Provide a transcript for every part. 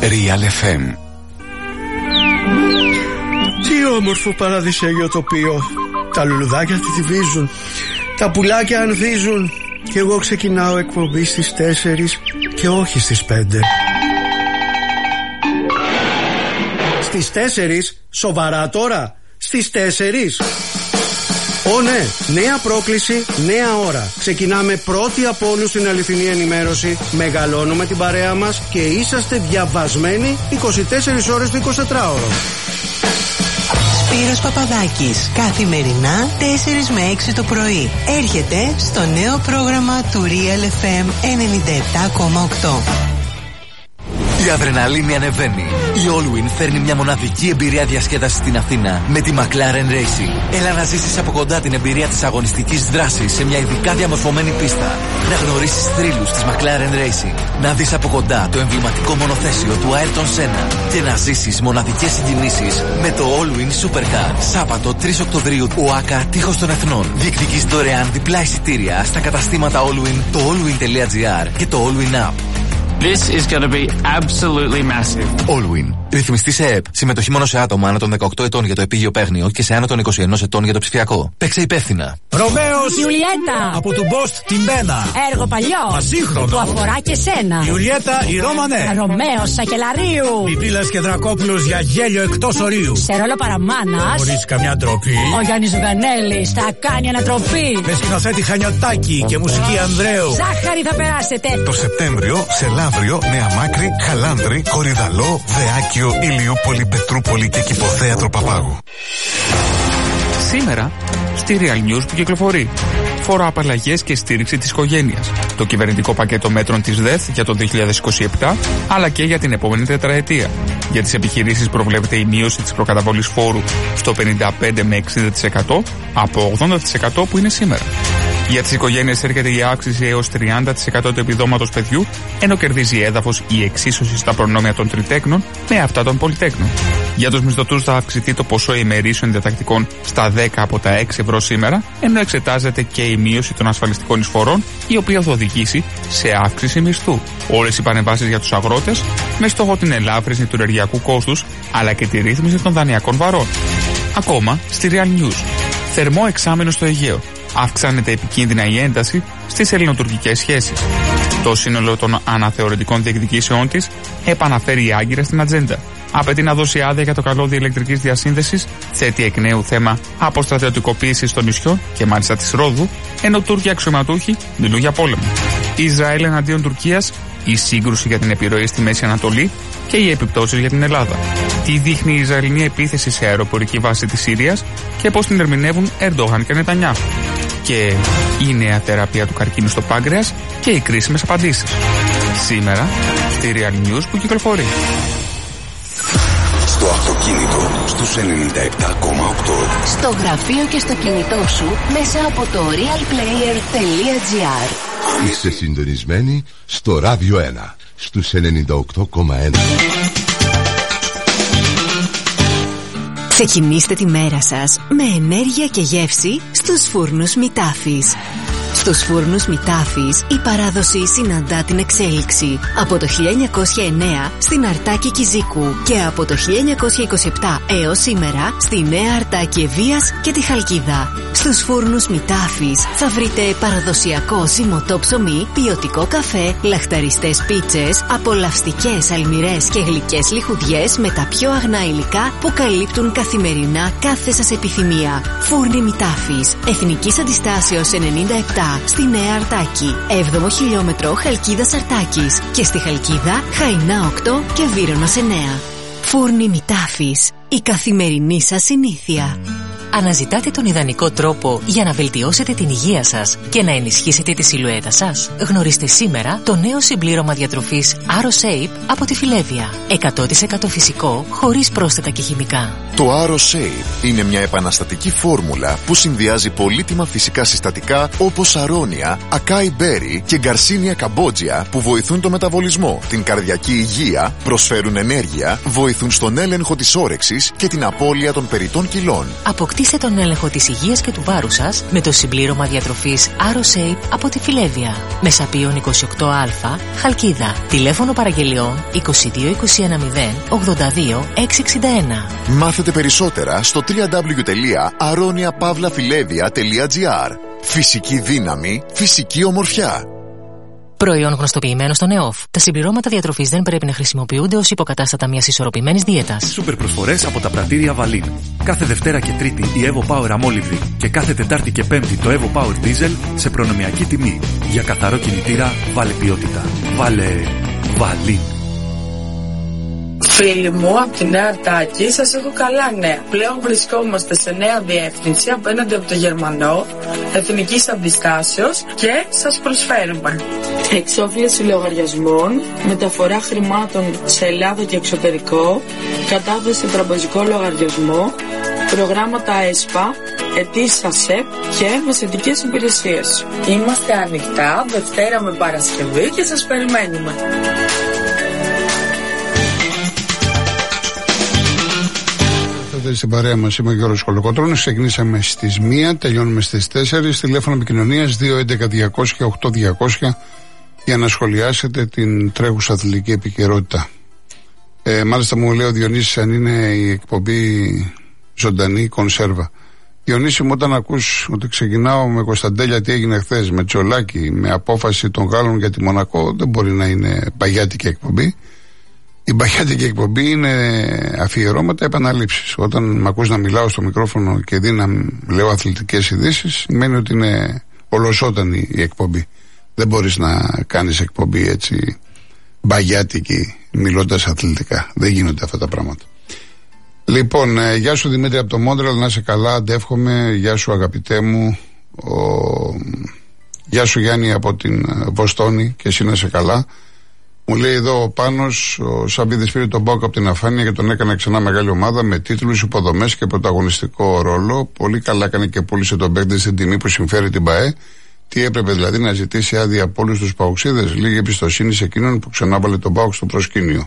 Real FM. Τι όμορφο παραδεισέγιο τοπίο. Τα λουλουδάκια θηβίζουν, τα πουλάκια ανθίζουν. Και εγώ ξεκινάω εκπομπή στις 4 και όχι στις 5. Στις 4, σοβαρά τώρα, στις 4. Ω ναι, νέα πρόκληση, νέα ώρα. Ξεκινάμε πρώτοι από όλους στην αληθινή ενημέρωση. Μεγαλώνουμε την παρέα μας και είσαστε διαβασμένοι 24 ώρες το 24ωρο. Σπύρος Παπαδάκης, καθημερινά 4 με 6 το πρωί. Έρχεται στο νέο πρόγραμμα του Real FM 97,8. Η αδρεναλίνη ανεβαίνει. Η Allwyn φέρνει μια μοναδική εμπειρία διασκέδασης στην Αθήνα με τη McLaren Racing. Έλα να ζήσεις από κοντά την εμπειρία της αγωνιστικής δράσης σε μια ειδικά διαμορφωμένη πίστα. Να γνωρίσεις θρύλους της McLaren Racing. Να δεις από κοντά το εμβληματικό μονοθέσιο του Ayrton Senna. Και να ζήσεις μοναδικές συγκινήσεις με το Allwyn Supercar. Σάββατο 3 Οκτωβρίου, ΟΑΚΑ Τείχος των Εθνών. Διεκδικείς δωρεάν διπλά εισιτήρια στα καταστήματα Allwyn, το allwyn.gr και το Allwyn App. This is going to be absolutely massive. Allwyn. Ρυθμιστή σε ΕΕΠ. Συμμετοχή μόνο σε άτομα άνω των 18 ετών για το επίγειο παίγνιο και σε άνω των 21 ετών για το ψηφιακό. Παίξε υπεύθυνα. Ρωμαίος Ιουλιέτα. Από του Μπόστ την Μπένα. Έργο παλιό. Ασύγχρονο. Που αφορά και σένα. Ιουλιέτα η Ρώμανε. Ρωμαίος Σακελαρίου. Πιπίλας και Δρακόπουλος για γέλιο εκτός ορίου. Σε ρόλο παραμάνας. Χωρίς καμιά ντροπή. Ο Γιάννης Βενέλης θα κάνει ανατροπή. Με σκηνοθέτη Χανιωτάκη και μουσική Ανδρέου. Ζάχαρη θα περάσετε. Το Σεπτέμβριο σε Λαύριο, Νέα Μάκρη, Χαλάνδρη, Κορυδαλό, Δεάκιο, Ηλιούπολη, Πετρούπολη και Κηποθέατρο Παπάγου. Σήμερα, στη Real News που κυκλοφορεί, φοροαπαλλαγές και στήριξη της οικογένειας, το κυβερνητικό πακέτο μέτρων της ΔΕΘ για το 2027, αλλά και για την επόμενη τετραετία. Για τις επιχειρήσεις προβλέπεται η μείωση της προκαταβολής φόρου στο 55 με 60% από 80% που είναι σήμερα. Για τις οικογένειες έρχεται η αύξηση έως 30% του επιδόματος παιδιού, ενώ κερδίζει έδαφος η εξίσωση στα προνόμια των τριτέκνων με αυτά των πολυτέκνων. Για τους μισθωτούς θα αυξηθεί το ποσό ημερήσεων διατακτικών στα 10 από τα 6 ευρώ σήμερα, ενώ εξετάζεται και η μείωση των ασφαλιστικών εισφορών, η οποία θα οδηγήσει σε αύξηση μισθού. Όλες οι παρεμβάσεις για τους αγρότες, με στόχο την ελάφρυνση του ενεργειακού κόστους, αλλά και τη ρύθμιση των δανειακών βαρών. Ακόμα στη Real News. Θερμό εξάμηνο στο Αιγαίο. Αυξάνεται επικίνδυνα η ένταση στις ελληνοτουρκικές σχέσεις. Το σύνολο των αναθεωρητικών διεκδικήσεών της επαναφέρει η Άγκυρα στην ατζέντα. Απαιτεί να δώσει άδεια για το καλώδιο ηλεκτρικής διασύνδεσης, θέτει εκ νέου θέμα αποστρατιωτικοποίησης των νησιών και μάλιστα της Ρόδου, ενώ Τούρκοι αξιωματούχοι μιλούν για πόλεμο. Ισραήλ εναντίον Τουρκίας, η σύγκρουση για την επιρροή στη Μέση Ανατολή και οι επιπτώσεις για την Ελλάδα. Τι δείχνει η Ισραηλινή επίθεση σε αεροπορική βάση της Συρίας και πώς την ερμηνεύουν Ερντογάν και Νετανιάχου. Και η νέα θεραπεία του καρκίνου στο πάγκρεας και οι κρίσιμες απαντήσεις. Σήμερα στη Real News που κυκλοφορεί. Στο αυτοκίνητο στους 97,8. Στο γραφείο και στο κινητό σου μέσα από το realplayer.gr. Είστε συντονισμένοι στο Ράδιο 1 στους 98,1. Ξεκινήστε τη μέρα σας με ενέργεια και γεύση στους φούρνους Μητάφης. Στους φούρνους Μητάφης η παράδοση συναντά την εξέλιξη. Από το 1909 στην Αρτάκη Κιζίκου και από το 1927 έως σήμερα στη Νέα Αρτάκη Ευβοίας και τη Χαλκίδα. Στους φούρνους Μητάφης θα βρείτε παραδοσιακό ζυμωτό ψωμί, ποιοτικό καφέ, λαχταριστές πίτσες, απολαυστικές αλμυρές και γλυκές λιχουδιές με τα πιο αγνά υλικά που καλύπτουν καθημερινά κάθε σας επιθυμία. Φούρνοι Μητάφης, Εθνικής Αντιστάσεως 97 στη Νέα Αρτάκη, 7ο χιλιόμετρο Χαλκίδας Αρτάκης και στη Χαλκίδα Χαϊνά 8 και Βύρωνας 9. Φούρνοι Μητάφης, η καθημερινή σας συνήθεια. Αναζητάτε τον ιδανικό τρόπο για να βελτιώσετε την υγεία σας και να ενισχύσετε τη σιλουέτα σας? Γνωρίστε σήμερα το νέο συμπλήρωμα διατροφής AroShape από τη Φιλέβια. 100% φυσικό, χωρίς πρόσθετα και χημικά. Το AroShape είναι μια επαναστατική φόρμουλα που συνδυάζει πολύτιμα φυσικά συστατικά όπως αρώνια, ακάι μπέρι και γκαρσίνια καμπότζια που βοηθούν το μεταβολισμό, την καρδιακή υγεία, προσφέρουν ενέργεια, βοηθούν στον έλεγχο της όρεξης και την απώλεια των περιττών κιλών. Αποκτήστε Κρατήστε τον έλεγχο της υγείας και του βάρους σας με το συμπλήρωμα διατροφής AroShape από τη Φιλέβια. Μεσαπίων 28α, Χαλκίδα. Τηλέφωνο παραγγελιών 22 210 82 661. Μάθετε περισσότερα στο www.aroniapavlafilevia.gr. Φυσική δύναμη, φυσική ομορφιά. Προϊόν γνωστοποιημένο στον ΕΟΦ. Τα συμπληρώματα διατροφής δεν πρέπει να χρησιμοποιούνται ως υποκατάστατα μιας ισορροπημένης δίαιτας. Σούπερ προσφορές από τα πρατήρια Βαλίν. Κάθε Δευτέρα και Τρίτη η Evo Power αμόλυβδη και κάθε Τετάρτη και Πέμπτη το Evo Power Diesel σε προνομιακή τιμή. Για καθαρό κινητήρα βάλε ποιότητα. Βάλε Βαλίν. Φίλοι μου, από τη Νέα Αρτάκη σας έχω καλά νέα. Πλέον βρισκόμαστε σε νέα διεύθυνση απέναντι από το Γερμανό, εθνικής αντιστάσεως και σας προσφέρουμε εξόφληση λογαριασμών, μεταφορά χρημάτων σε Ελλάδα και εξωτερικό, κατάθεση σε τραπεζικό λογαριασμό, προγράμματα ΕΣΠΑ, αιτήσεις ΑΣΕΠ και μεσαιτικές υπηρεσίες. Είμαστε ανοιχτά Δευτέρα με Παρασκευή και σας περιμένουμε. Στην παρέα μας είμαι ο Γιώργος Κολοκοτρώνης. Ξεκινήσαμε στις 1, τελειώνουμε στις 4. Τηλέφωνο επικοινωνίας 211-200-8200 για να σχολιάσετε την τρέχουσα αθλητική επικαιρότητα. Μάλιστα μου λέει ο Διονύσης αν είναι η εκπομπή ζωντανή κονσέρβα. Διονύση μου, όταν ακούς ότι ξεκινάω με Κωνσταντέλια τι έγινε χθες, με Τσολάκη, με απόφαση των Γάλλων για τη Μονακό, δεν μπορεί να είναι παγιάτικη εκπομπή. Η παγιάτικη εκπομπή είναι αφιερώματα, επαναλήψεις. Όταν με ακούς να μιλάω στο μικρόφωνο και δει να λέω αθλητικές ειδήσεις, σημαίνει ότι είναι ολοσότανη η εκπομπή. Δεν μπορείς να κάνεις εκπομπή έτσι παγιάτικη μιλώντας αθλητικά. Δεν γίνονται αυτά τα πράγματα. Λοιπόν, γεια σου Δημήτρη από το Μόντρελ, να είσαι καλά, αντεύχομαι. Γεια σου αγαπητέ μου. Γεια σου Γιάννη από την Βοστόνη και εσύ να είσαι καλά. Μου λέει εδώ ο Πάνος, ο Σαμπίδης πήρε τον Πάοκ από την αφάνεια και τον έκανε ξανά μεγάλη ομάδα με τίτλους, υποδομές και πρωταγωνιστικό ρόλο. Πολύ καλά έκανε και πούλησε τον παίκτη στην τιμή που συμφέρει την ΠΑΕ. Τι έπρεπε δηλαδή να ζητήσει άδεια από όλους τους Παοξίδες? Λίγη εμπιστοσύνη σε εκείνον που ξανάβαλε τον Πάοκ στο προσκήνιο.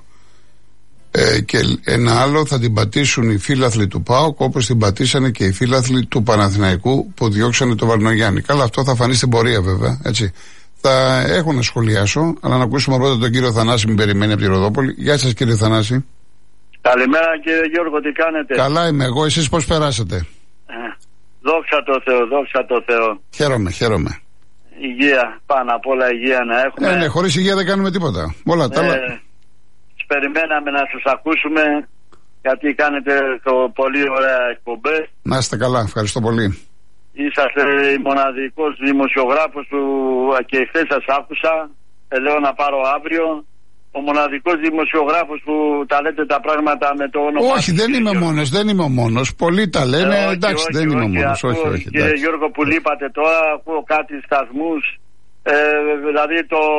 Και ένα άλλο, θα την πατήσουν οι φίλαθλοι του ΠΑΟΚ όπως την πατήσανε και οι φίλαθλοι του Παναθηναϊκού που διώξανε τον Βαρνογιάννη. Καλά, αυτό θα φανεί στην πορεία βέβαια, έτσι. Θα έχω να σχολιάσω, αλλά να ακούσουμε πρώτα τον κύριο Θανάση, μην περιμένει από τη Ροδόπολη. Γεια σας κύριε Θανάση. Καλημέρα κύριε Γιώργο, τι κάνετε? Καλά είμαι εγώ, εσείς πώς περάσατε? Δόξα τω Θεώ, δόξα τω Θεώ. Χαίρομαι. Υγεία, πάνω απ' όλα υγεία να έχουμε. Ναι, χωρίς υγεία δεν κάνουμε τίποτα. Όλα τα άλλα. Περιμέναμε να σας ακούσουμε, γιατί κάνετε πολύ ωραία εκπομπές. Να είστε καλά, ευχαριστώ πολύ. Είσαστε μοναδικός δημοσιογράφος που και χθες σας άκουσα, λέω να πάρω αύριο. Ο μοναδικός δημοσιογράφος που τα λέτε τα πράγματα με το όνομα. Όχι, δεν είμαι ο μόνος. Πολλοί τα λένε, εντάξει, δεν είμαι ο μόνος. Όχι, κύριε Γιώργο, που λείπατε τώρα, ακούω κάτι σταθμούς, δηλαδή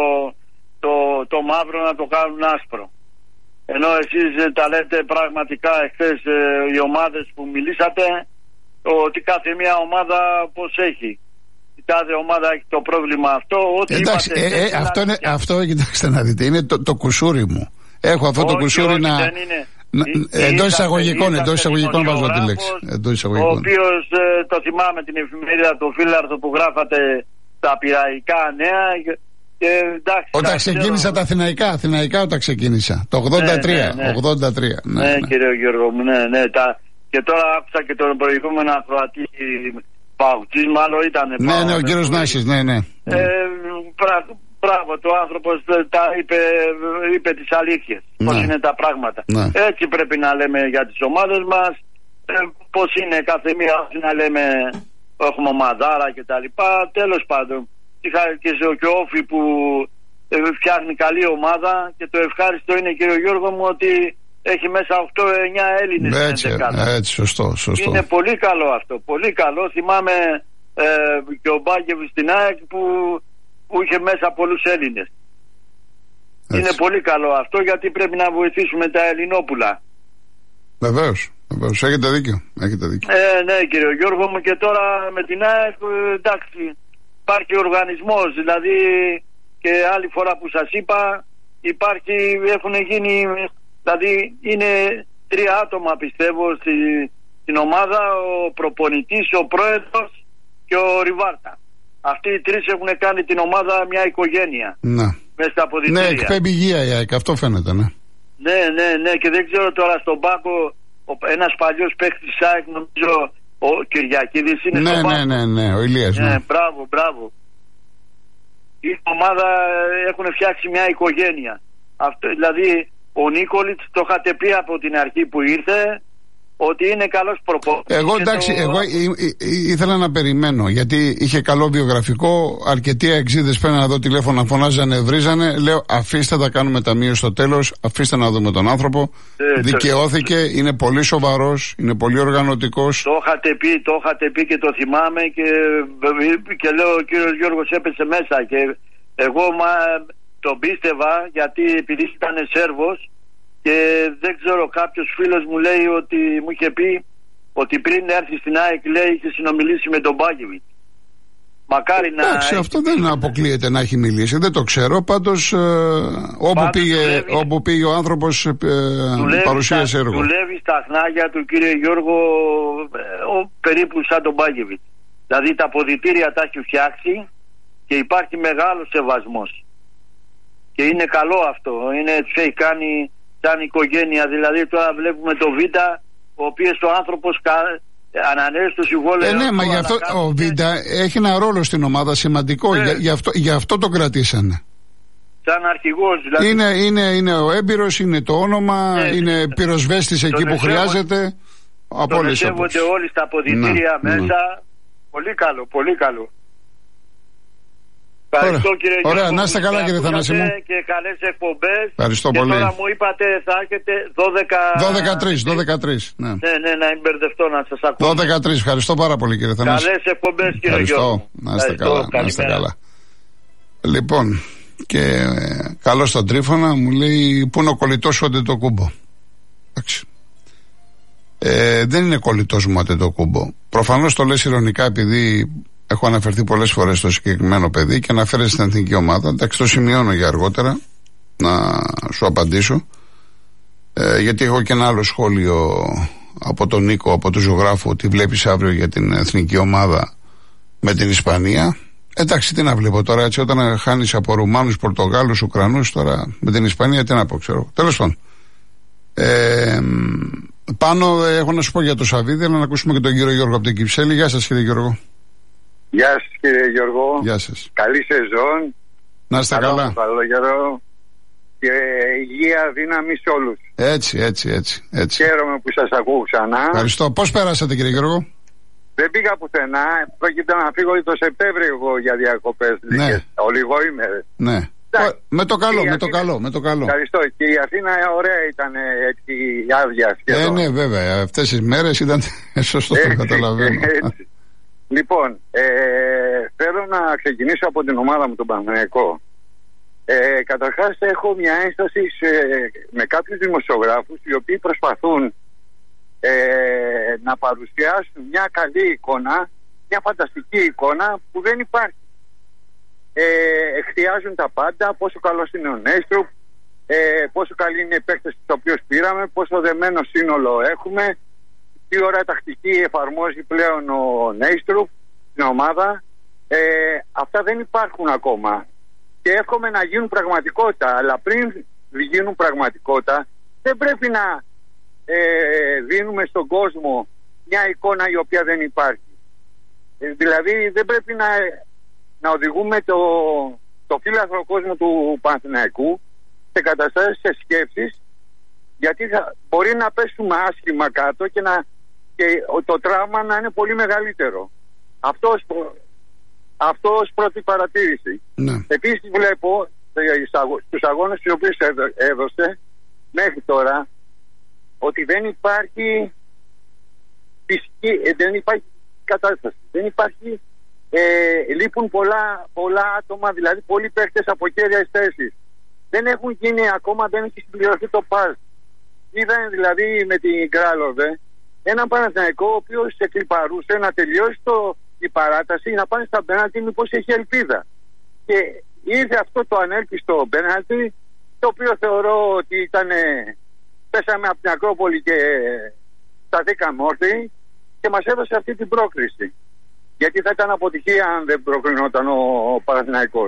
το μαύρο να το κάνουν άσπρο. Ενώ εσείς τα λέτε πραγματικά εχθές οι ομάδες που μιλήσατε, ότι κάθε μια ομάδα πώς έχει. Η τάδε ομάδα έχει το πρόβλημα αυτό. Ό,τι εντάξει, αυτό κοιτάξτε να δείτε, είναι το κουσούρι μου. Έχω αυτό το κουσούρι να... Εντός εισαγωγικών βάζω τη λέξη. Ο οποίος το θυμάμαι την εφημερίδα του Φίλαρδου που γράφατε τα πειραϊκά νέα. Και, εντάξει, όταν ξεκίνησα τα Αθηναϊκά όταν ξεκίνησα το 83. Ναι, κύριε Γιώργο μου, ναι. Και τώρα άκουσα και τον προηγούμενο ακροατή Παουτζής, μάλλον ήταν. Ναι, ο κύριος Νάσης, ναι. Μπράβο, το άνθρωπος είπε τις αλήθειες, πώς είναι τα πράγματα. Έτσι πρέπει να λέμε για τις ομάδες μας, πώς είναι κάθε μία, να λέμε έχουμε ομαδάρα και τα λοιπά. Τέλος πάντων, είχα και ο Όφη που φτιάχνει καλή ομάδα και το ευχάριστο είναι, κύριο Γιώργο μου, ότι έχει μέσα 8-9 Έλληνες. Έτσι, σωστό. Είναι πολύ καλό αυτό, πολύ καλό. Θυμάμαι και ο Μπάγκεβ στην ΑΕΚ που είχε μέσα πολλούς Έλληνες. Είναι πολύ καλό αυτό, γιατί πρέπει να βοηθήσουμε τα Ελληνόπουλα. Βεβαίως, έχετε δίκιο. Ναι, κύριο Γιώργο μου, και τώρα με την ΑΕΚ, εντάξει, υπάρχει οργανισμός, δηλαδή και άλλη φορά που σας είπα, έχουν γίνει, δηλαδή είναι 3 άτομα πιστεύω την ομάδα ο προπονητής, ο πρόεδρος και ο Ριβάρτα. Αυτοί οι τρεις έχουν κάνει την ομάδα μια οικογένεια. Ναι. Μέσα στα αποδυτήρια. Ναι, εκπέμπει υγεία η ΑΕΚ, αυτό φαίνεται, ναι. Ναι, και δεν ξέρω τώρα στον πάγκο ένας παλιός παίκτης της ΑΕΚ, νομίζω ο Κυριακίδης είναι στον πάγκο. Ναι, ο Ηλίας. Ναι, μπράβο. Η ομάδα έχουν φτιάξει μια οικογένεια. Αυτό, δηλαδή ο Νίκολιτς το είχατε πει από την αρχή που ήρθε, ότι είναι καλός προπονητής. Εγώ εντάξει, εγώ ήθελα να περιμένω, γιατί είχε καλό βιογραφικό. Αρκετοί αεξίδες πέραν να δω τηλέφωνα, φωνάζανε, βρίζανε. Λέω, αφήστε να κάνουμε ταμείο στο τέλος, αφήστε να δούμε τον άνθρωπο. Δικαιώθηκε, είναι πολύ σοβαρός, είναι πολύ οργανωτικός. Το είχατε πει και το θυμάμαι και λέω, ο κύριος Γιώργος έπεσε μέσα και εγώ τον πίστευα, γιατί επειδή ήταν Σέρβος. Και δεν ξέρω, κάποιος φίλος μου λέει ότι μου είχε πει ότι πριν έρθει στην ΑΕΚ, λέει, είχε συνομιλήσει με τον Μπάγεβιτ. Μακάρι να. Εντάξει, αυτό δεν αποκλείεται να έχει μιλήσει. Δεν το ξέρω. Πάντως όπου πήγε ο άνθρωπος παρουσίασε έργο. Δουλεύει στα χνάγια του, κύριε Γιώργο, περίπου σαν τον Μπάγεβιτ. Δηλαδή τα αποδυτήρια τα έχει φτιάξει και υπάρχει μεγάλος σεβασμός. Και είναι καλό αυτό. Τους έχει κάνει σαν οικογένεια. Δηλαδή τώρα βλέπουμε το Β, ο οποίος ο άνθρωπος ανανέωσε το συμβόλαιο. Ναι, μα γι' αυτό ο Β έχει ένα ρόλο στην ομάδα σημαντικό. Γι' αυτό το κρατήσανε. Σαν αρχηγός δηλαδή. Είναι ο έμπειρος, είναι το όνομα, είναι πυροσβέστης εκεί που χρειάζεται. Τον εισεύονται όλοι στα αποδυτήρια μέσα. Πολύ καλό. Ευχαριστώ, κύριε Γιώργο. Ωραία, να είστε καλά, κύριε Θανάσιμο. Και καλές εκπομπές. Ευχαριστώ και πολύ. Τώρα μου είπατε θα έχετε 12-13. Ναι, να εμπερδευτώ να σας ακούω. 12-13, ευχαριστώ πάρα πολύ, κύριε Θανάσιμο. Καλές εκπομπές, κύριε Γιώργο. Να είστε καλά. Λοιπόν, και καλώς στον Τρίφωνα μου λέει, πού είναι ο κολλητός σου Αντετοκούμπο. Εντάξει. Δεν είναι κολλητός μου Αντετοκούμπο. Προφανώς το λες ειρωνικά, επειδή έχω αναφερθεί πολλές φορές στο συγκεκριμένο παιδί και αναφέρεται στην εθνική ομάδα. Εντάξει, το σημειώνω για αργότερα να σου απαντήσω, γιατί έχω και ένα άλλο σχόλιο από τον Νίκο, από τον ζωγράφο, ότι βλέπεις αύριο για την εθνική ομάδα με την Ισπανία. Εντάξει, τι να βλέπω τώρα, έτσι, όταν χάνεις από Ρουμάνους, Πορτογάλους, Ουκρανούς, τώρα με την Ισπανία τι να πω, ξέρω. Τέλος πάντων. Πάνω έχω να σου πω για το Σαββίδη, αλλά να ακούσουμε και τον κύριο Γιώργο από την Κυψέλη. Γεια σας, κύριε Γιώργο. Γεια σας, κύριε Γιώργο. Γεια σας. Καλή σεζόν. Να είστε καλά. Καλό καιρό. Και υγεία, δύναμη σε όλους. Έτσι. Χαίρομαι που σας ακούω ξανά. Ευχαριστώ. Πώς περάσατε, κύριε Γιώργο? Δεν πήγα πουθενά. Πρόκειται να φύγω το Σεπτέμβριο εγώ για διακοπές. Ναι. Ολιγοήμερες. Ναι. Με το καλό. Ευχαριστώ. Και η Αθήνα ωραία ήταν, έτσι, άδεια σχεδόν. Ναι, βέβαια. Αυτές τις μέρες ήταν σωστό, το καταλαβαίνω. Λοιπόν, θέλω να ξεκινήσω από την ομάδα μου, τον Παναθηναϊκό. Καταρχάς έχω μια ένσταση με κάποιους δημοσιογράφους οι οποίοι προσπαθούν να παρουσιάσουν μια καλή εικόνα, μια φανταστική εικόνα που δεν υπάρχει. Εκθιάζουν τα πάντα, πόσο καλός είναι ο Νέιστρουπ, πόσο καλή είναι οι παίκτες τους οποίους πήραμε, πόσο δεμένο σύνολο έχουμε, τι ωραία τακτική εφαρμόζει πλέον ο Νέιστρουπ στην ομάδα. Αυτά δεν υπάρχουν ακόμα και εύχομαι να γίνουν πραγματικότητα, αλλά πριν γίνουν πραγματικότητα δεν πρέπει να δίνουμε στον κόσμο μια εικόνα η οποία δεν υπάρχει. Δηλαδή δεν πρέπει να οδηγούμε το φύλαθρο κόσμο του Παναθηναϊκού σε καταστάσεις, σε σκέψεις, γιατί μπορεί να πέσουμε άσχημα κάτω και το τραύμα να είναι πολύ μεγαλύτερο. Αυτό ως πρώτη παρατήρηση. Ναι. Επίσης βλέπω στους αγώνες τους οποίους έδωσε μέχρι τώρα ότι δεν υπάρχει δεν υπάρχει κατάσταση. Δεν υπάρχει, λείπουν πολλά άτομα, δηλαδή πολλοί παίχτες από κέρδιες θέσεις. Δεν έχουν γίνει ακόμα, δεν έχει συμπληρωθεί το πας. Είδαν δηλαδή με την Κράλοβε έναν Παναθηναϊκό ο οποίος εκλιπαρούσε να τελειώσει η παράταση, να πάνε στα πέναλτι μήπως έχει ελπίδα. Και ήρθε αυτό το ανέλπιστο πέναλτι, το οποίο θεωρώ ότι πέσαμε από την Ακρόπολη και σταθήκαμε όρθιοι και μας έδωσε αυτή την πρόκριση. Γιατί θα ήταν αποτυχία αν δεν προκρινόταν ο Παναθηναϊκός.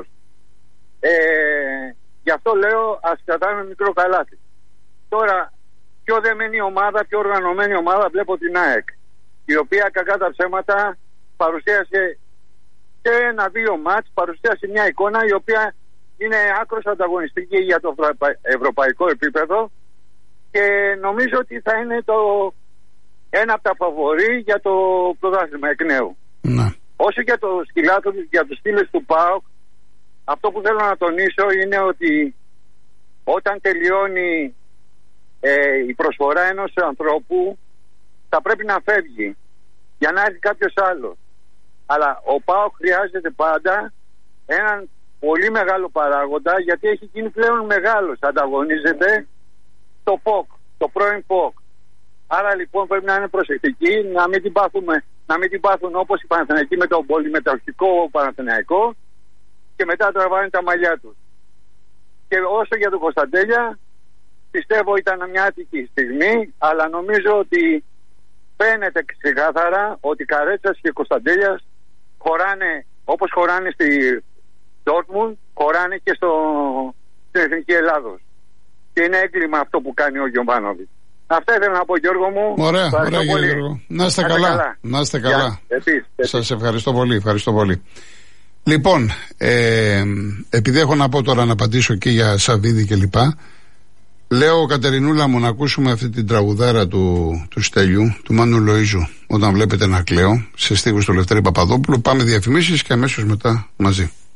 Γι' αυτό λέω ας κρατάμε μικρό καλάθι. Τώρα, πιο δεμένη ομάδα, πιο οργανωμένη ομάδα βλέπω την ΑΕΚ, η οποία κακά τα ψέματα παρουσίασε σε 1-2 μάτς, παρουσίασε μια εικόνα η οποία είναι άκρως ανταγωνιστική για το ευρωπαϊκό επίπεδο και νομίζω ότι θα είναι ένα από τα φαβορί για το πρωτάθλημα εκ νέου. Ναι. Όσο για το σκυλάτο, για τους φίλους του ΠΑΟΚ, αυτό που θέλω να τονίσω είναι ότι όταν τελειώνει η προσφορά ενός ανθρώπου θα πρέπει να φεύγει για να έρθει κάποιος άλλος. Αλλά ο ΠΑΟΚ χρειάζεται πάντα έναν πολύ μεγάλο παράγοντα, γιατί έχει γίνει πλέον μεγάλος. Ανταγωνίζεται το ΠΟΚ, το πρώην ΠΟΚ. Άρα λοιπόν πρέπει να είναι προσεκτικοί, να μην την πάθουν όπως οι Παναθηναϊκοί με τον πολυμετοχικό Παναθηναϊκό και μετά τραβάνε τα μαλλιά τους. Και όσο για τον Κωνσταντέλια, πιστεύω ήταν μια άτυχη στιγμή, αλλά νομίζω ότι φαίνεται ξεκάθαρα ότι Καρέτσας και Κωνσταντέλιας χωράνε όπως χωράνε στη Dortmund, χωράνε και στην Εθνική Ελλάδος. Και είναι έγκλημα αυτό που κάνει ο Γιωβάνοβιτς. Αυτά ήθελα να πω, Γιώργο μου. Ωραία, Γιώργο. Να είστε καλά. Να είστε καλά. Σας ευχαριστώ πολύ. Ευχαριστώ πολύ. Λοιπόν, επειδή έχω να πω τώρα να απαντήσω και για Σαββίδη και λοιπά, λέω Κατερινούλα μου να ακούσουμε αυτή την τραγουδάρα του Στέλιου, του Μάνου Λοΐζου, όταν βλέπετε να κλαίω, σε στίχους του Λευτέρη Παπαδόπουλου. Πάμε διαφημίσεις και αμέσως μετά μαζί.